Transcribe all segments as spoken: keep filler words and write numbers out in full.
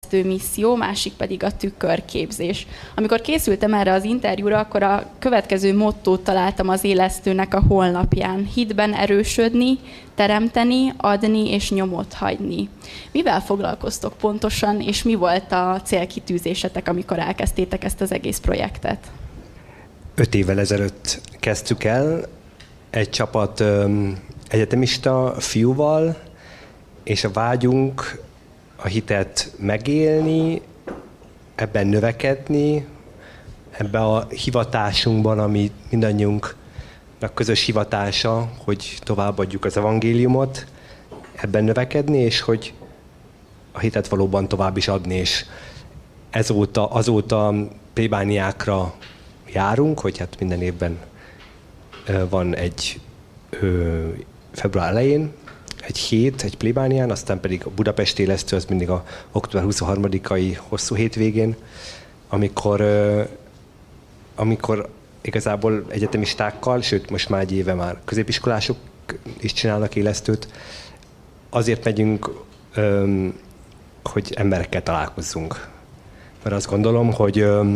misszió, másik pedig a tükörképzés. Amikor készültem erre az interjúra, akkor a következő mottót találtam az Élesztőnek a honlapján. Hitben erősödni, teremteni, adni és nyomot hagyni. Mivel foglalkoztok pontosan, és mi volt a célkitűzésetek, amikor elkezdtétek ezt az egész projektet? Öt évvel ezelőtt kezdtük el egy csapat öm, egyetemista fiúval, és a vágyunk a hitet megélni, ebben növekedni, ebben a hivatásunkban, ami mindannyiunknak közös hivatása, hogy továbbadjuk az evangéliumot, ebben növekedni, és hogy a hitet valóban tovább is adni, és ezóta, azóta plébániákra járunk, hogy hát minden évben van egy ö, február elején, egy hét, egy plébánián, aztán pedig a Budapest Élesztő, az mindig a október huszonharmadikai hosszú hétvégén, amikor, ö, amikor igazából egyetemistákkal, sőt most már egy éve már középiskolások is csinálnak élesztőt, azért megyünk, ö, hogy emberekkel találkozzunk. Mert azt gondolom, hogy ö,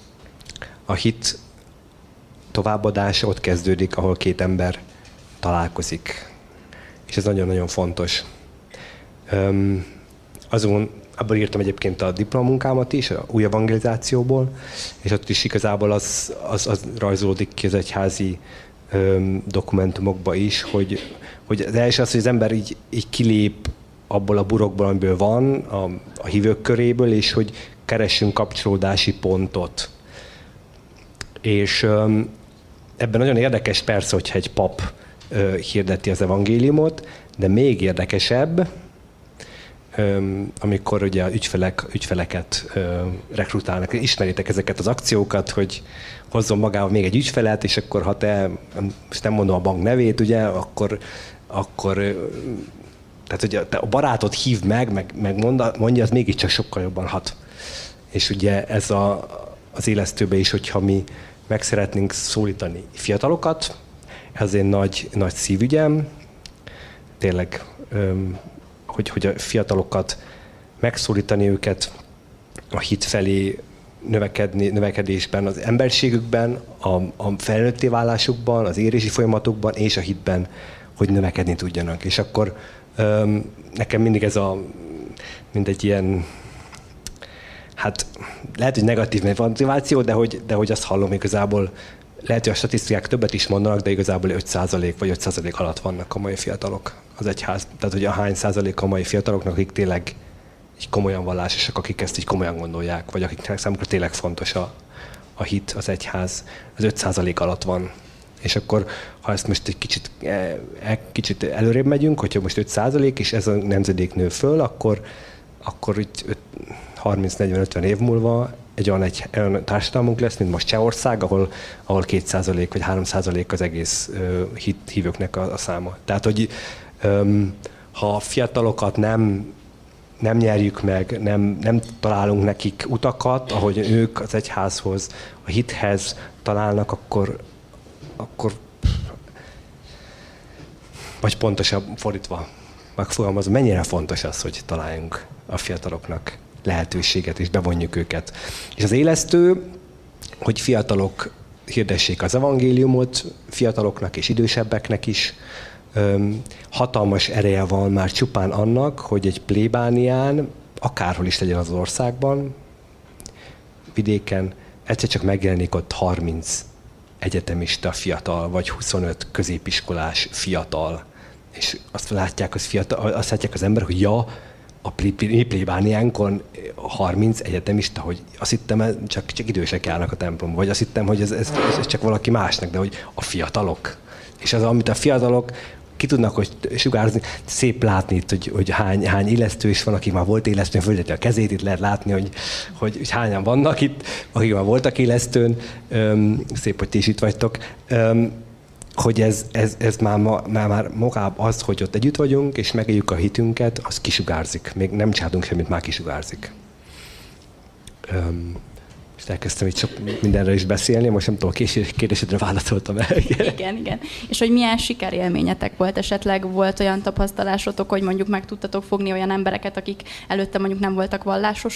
a hit továbbadása ott kezdődik, ahol két ember találkozik. És ez nagyon-nagyon fontos. Öm, azon, abból írtam egyébként a diplomunkámat is, a új evangelizációból, és ott is igazából az, az, az rajzolódik ki az egyházi öm, dokumentumokba is, hogy, hogy az első az, hogy az ember így, így kilép abból a burokból, amiből van, a, a hívők köréből, és hogy keressünk kapcsolódási pontot. És öm, ebben nagyon érdekes persze, hogyha egy pap ö, hirdeti az evangéliumot, de még érdekesebb, öm, amikor ugye a ügyfelek, ügyfeleket ö, rekrutálnak. Ismeritek ezeket az akciókat, hogy hozzon magával még egy ügyfelet, és akkor ha te, most nem mondom a bank nevét, ugye, akkor, akkor tehát ugye te a barátod hív meg, meg, meg mondja, az mégiscsak sokkal jobban hat. És ugye ez a, az élesztőbe is, hogyha mi meg szeretnénk szólítani fiatalokat, ez én nagy, nagy szívügyem, tényleg, hogy, hogy a fiatalokat megszólítani őket a hit felé növekedni, növekedésben, az emberségükben, a, a felnőtté válásukban, az érési folyamatokban és a hitben, hogy növekedni tudjanak. És akkor nekem mindig ez a, mint egy ilyen, hát lehet, hogy negatív motiváció, de hogy, de hogy azt hallom igazából, lehet, hogy a statisztikák többet is mondanak, de igazából öt százalék vagy öt százalék alatt vannak a mai fiatalok az egyház. Tehát, hogy a hány százalék a mai fiataloknak, akik tényleg így komolyan vallásosak, akik ezt így komolyan gondolják, vagy akiknek számukra tényleg fontos a, a hit, az egyház, az öt százalék alatt van. És akkor, ha ezt most egy kicsit, e, kicsit előrébb megyünk, hogyha most öt százalék, és ez a nemzedék nő föl, akkor, akkor így harminc negyven ötven év múlva egy olyan, egy olyan társadalmunk lesz, mint most Csehország, ahol, ahol két százalék vagy három százalék az egész uh, hit, hívőknek a, a száma. Tehát, hogy um, ha a fiatalokat nem, nem nyerjük meg, nem, nem találunk nekik utakat, ahogy ők az egyházhoz, a hithez találnak, akkor, akkor vagy pontosabb fordítva megfogalmazom, mennyire fontos az, hogy találjunk a fiataloknak lehetőséget, és bevonjuk őket. És az élesztő, hogy fiatalok hirdessék az evangéliumot, fiataloknak és idősebbeknek is, öm, hatalmas ereje van már csupán annak, hogy egy plébánián, akárhol is legyen az országban, vidéken, egyszer csak megjelenik ott harminc egyetemista fiatal, vagy huszonöt középiskolás fiatal. És azt látják az, fiatal, azt látják az ember, hogy ja, a plébániánkon harminc egyetemista, hogy azt hittem, csak, csak idősek járnak a templomba, vagy azt hittem, hogy ez, ez, ez csak valaki másnak, de hogy a fiatalok. És az, amit a fiatalok ki tudnak hogy sugárzni, szép látni itt, hogy, hogy hány, hány élesztő is van, aki már volt élesztőn, földeti a kezét, itt lehet látni, hogy, hogy, hogy hányan vannak itt, akik már voltak élesztőn, Öm, szép, hogy ti is itt vagytok. Öm, hogy ez, ez, ez már, már, már magább az, hogy ott együtt vagyunk, és megéljük a hitünket, az kisugárzik. Még nem csináltunk semmit, már kisugárzik. Öm, és elkezdtem itt sok mindenre is beszélni, most nem tudom, a kérdésedre válaszoltam el. Igen, igen. És hogy milyen sikerélményetek volt esetleg? Volt olyan tapasztalásotok, hogy mondjuk meg tudtatok fogni olyan embereket, akik előtte mondjuk nem voltak vallásos,